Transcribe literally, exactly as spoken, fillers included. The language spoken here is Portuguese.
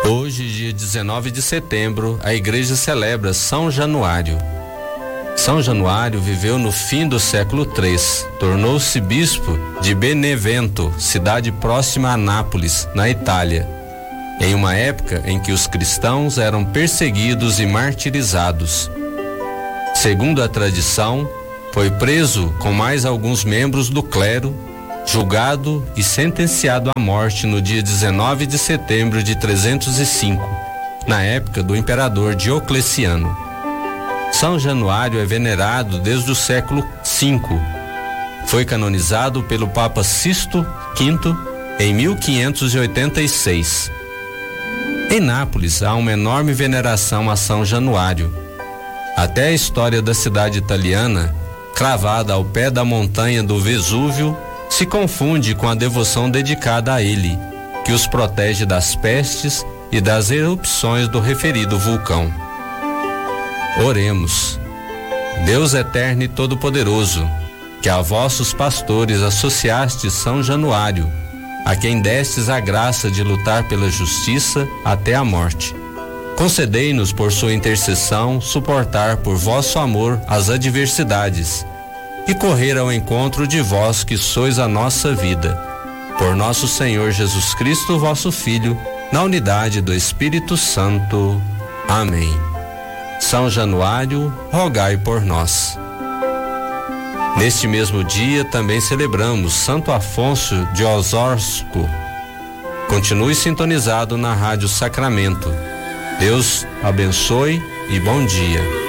Hoje, dia dezenove de setembro, a igreja celebra São Januário. São Januário viveu no fim do século três. Tornou-se bispo de Benevento, cidade próxima a Nápoles, na Itália, em uma época em que os cristãos eram perseguidos e martirizados. Segundo a tradição, foi preso com mais alguns membros do clero, julgado e sentenciado à morte no dia dezenove de setembro de trezentos e cinco, na época do imperador Diocleciano. São Januário é venerado desde o século cinco. Foi canonizado pelo Papa Sisto quinto em mil quinhentos e oitenta e seis. Em Nápoles há uma enorme veneração a São Januário. Até a história da cidade italiana, cravada ao pé da montanha do Vesúvio, se confunde com a devoção dedicada a ele, que os protege das pestes e das erupções do referido vulcão. Oremos. Deus eterno e todo-poderoso, que a vossos pastores associastes São Januário, a quem destes a graça de lutar pela justiça até a morte. Concedei-nos por sua intercessão suportar por vosso amor as adversidades e correr ao encontro de vós que sois a nossa vida. Por nosso Senhor Jesus Cristo, vosso Filho, na unidade do Espírito Santo. Amém. São Januário, rogai por nós. Neste mesmo dia também celebramos Santo Afonso de Osórsco. Continue sintonizado na Rádio Sacramento. Deus abençoe e bom dia.